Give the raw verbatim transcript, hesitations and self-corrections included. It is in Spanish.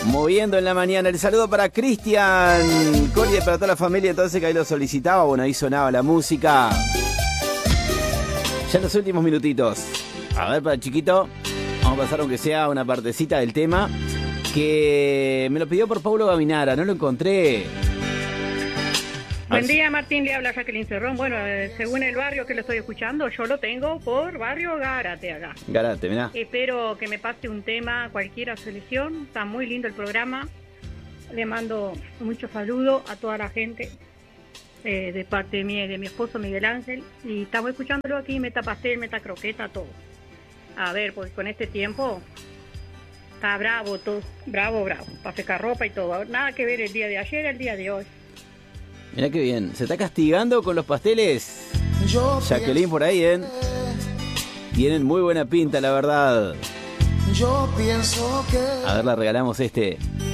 Moviendo en la mañana. El saludo para Cristian Cori, para toda la familia, entonces que ahí lo solicitaba. Bueno, ahí sonaba la música. Ya en los últimos minutitos. A ver, para el chiquito, vamos a pasar aunque sea una partecita del tema que me lo pidió por Paulo Gavinara, no lo encontré. Buen día, Martín, le habla Jacqueline Cerrón. Bueno, eh, según el barrio que lo estoy escuchando, yo lo tengo por barrio Gárate acá. Gárate, mirá. Espero que me pase un tema, cualquiera selección. Está muy lindo el programa. Le mando muchos saludos a toda la gente eh, de parte de mi, de mi esposo Miguel Ángel. Y estamos escuchándolo aquí, meta pastel, meta croqueta, todo. A ver, pues con este tiempo está bravo todo. Bravo, bravo. Para secar ropa y todo. Nada que ver el día de ayer, el día de hoy. Mirá qué bien. ¿Se está castigando con los pasteles? Jacqueline por ahí, ¿eh? Tienen muy buena pinta, la verdad. Yo pienso que... A ver, la regalamos este.